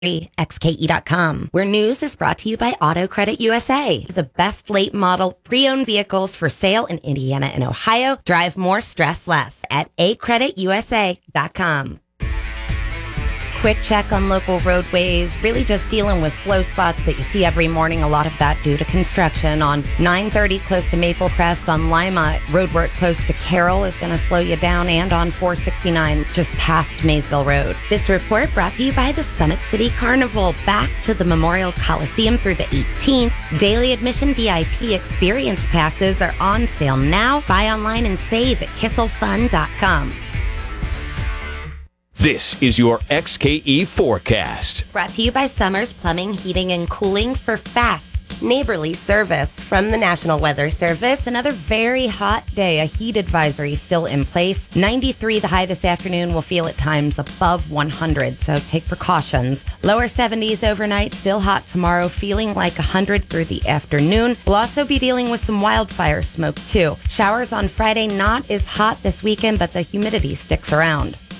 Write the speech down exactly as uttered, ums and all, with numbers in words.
X K E dot com, where news is brought to you by Auto Credit U S A, the best late model pre-owned vehicles for sale in Indiana and Ohio. Drive more, stress less at a credit u s a dot com. Quick check on local roadways, really just dealing with slow spots that you see every morning. A lot of that due to construction. On nine thirty close to Maple Crest, on Lima, roadwork close to Carroll is going to slow you down, and on four sixty-nine just past Maysville Road. This report brought to you by the Summit City Carnival. Back to the Memorial Coliseum through the eighteenth. Daily admission V I P experience passes are on sale now. Buy online and save at kissel fun dot com. This is your X K E forecast. Brought to you by Summers Plumbing, Heating, and Cooling for fast, neighborly service. From the National Weather Service, another very hot day. A heat advisory still in place. ninety-three the high this afternoon. We'll feel at times above one hundred, so take precautions. Lower seventies overnight, still hot tomorrow, feeling like one hundred through the afternoon. We'll also be dealing with some wildfire smoke, too. Showers on Friday, not as hot this weekend, but the humidity sticks around.